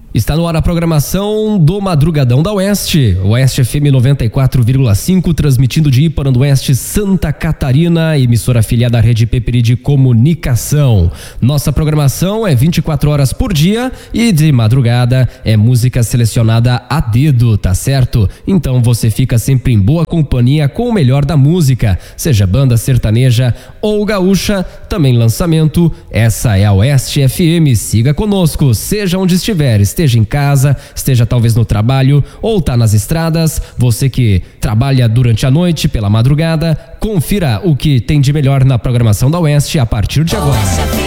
Está no ar a programação do Madrugadão da Oeste, Oeste FM 94,5, transmitindo de Iparandueste, Santa Catarina, emissora afiliada à Rede Peperi de Comunicação. Nossa programação é 24 horas por dia e de madrugada é música selecionada a dedo, tá certo? Então você fica sempre em boa companhia com o melhor da música, seja banda sertaneja ou gaúcha, também lançamento. Essa é a Oeste FM, siga conosco, seja onde estiver, esteja em casa, esteja talvez no trabalho ou tá nas estradas, você que trabalha durante a noite, pela madrugada, confira o que tem de melhor na programação da Oeste a partir de agora.